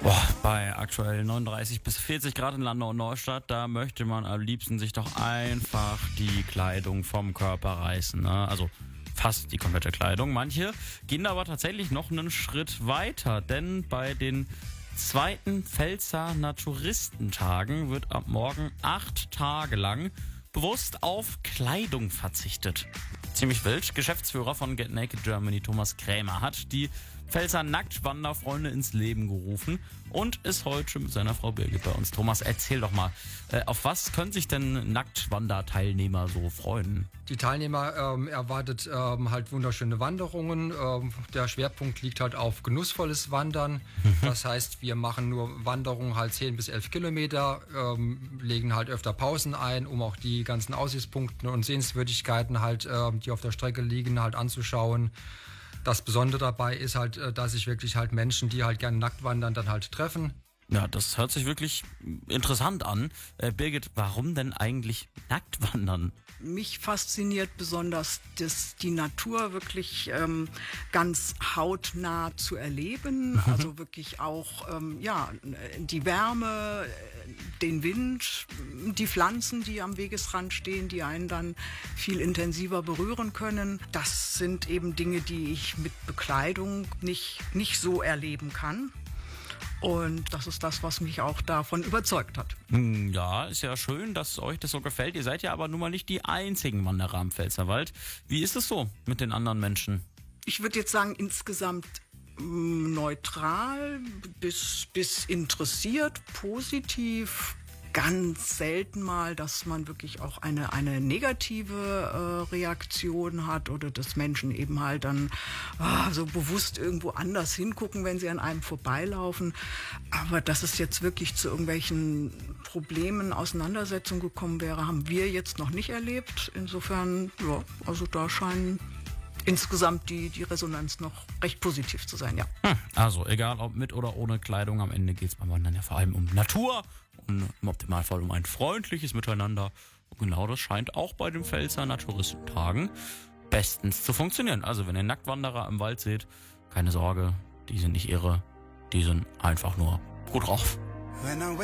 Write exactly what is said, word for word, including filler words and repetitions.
Boah, bei aktuell neununddreißig bis vierzig Grad in Landau und Neustadt, da möchte man am liebsten sich doch einfach die Kleidung vom Körper reißen, ne? Also fast die komplette Kleidung. Manche gehen aber tatsächlich noch einen Schritt weiter, denn bei den zweiten Pfälzer Naturistentagen wird ab morgen acht Tage lang bewusst auf Kleidung verzichtet. Ziemlich wild. Geschäftsführer von Get Naked Germany, Thomas Krämer, hat die Pfälzer Nacktwanderfreunde ins Leben gerufen und ist heute mit seiner Frau Birgit bei uns. Thomas, erzähl doch mal, äh, auf was können sich denn Nacktwanderteilnehmer so freuen? Die Teilnehmer ähm, erwartet ähm, halt wunderschöne Wanderungen. Ähm, der Schwerpunkt liegt halt auf genussvolles Wandern. Mhm. Das heißt, wir machen nur Wanderungen halt zehn bis elf Kilometer, ähm, legen halt öfter Pausen ein, um auch die ganzen Aussichtspunkte und Sehenswürdigkeiten halt, ähm, die auf der Strecke liegen, halt anzuschauen. Das Besondere dabei ist halt, dass sich wirklich halt Menschen, die halt gerne nackt wandern, dann halt treffen. Ja, das hört sich wirklich interessant an. Äh, Birgit, warum denn eigentlich nackt wandern? Mich fasziniert besonders, dass die Natur wirklich ähm, ganz hautnah zu erleben. Mhm. Also wirklich auch ähm, ja, die Wärme, den Wind, die Pflanzen, die am Wegesrand stehen, die einen dann viel intensiver berühren können. Das sind eben Dinge, die ich mit Bekleidung nicht, nicht so erleben kann. Und das ist das, was mich auch davon überzeugt hat. Ja, ist ja schön, dass euch das so gefällt. Ihr seid ja aber nun mal nicht die einzigen Wanderer im Pfälzerwald. Wie ist es so mit den anderen Menschen? Ich würde jetzt sagen, insgesamt neutral bis, bis interessiert, positiv. Ganz selten mal, dass man wirklich auch eine, eine negative äh, Reaktion hat oder dass Menschen eben halt dann ah, so bewusst irgendwo anders hingucken, wenn sie an einem vorbeilaufen. Aber dass es jetzt wirklich zu irgendwelchen Problemen, Auseinandersetzungen gekommen wäre, haben wir jetzt noch nicht erlebt. Insofern, ja, also da scheinen insgesamt die, die Resonanz noch recht positiv zu sein, ja. Hm, also egal ob mit oder ohne Kleidung, am Ende geht es beim Wandern ja vor allem um Natur und im Optimalfall um ein freundliches Miteinander. Und genau das scheint auch bei den Pfälzer Naturistentagen bestens zu funktionieren. Also wenn ihr Nacktwanderer im Wald seht, keine Sorge, die sind nicht irre, die sind einfach nur gut drauf.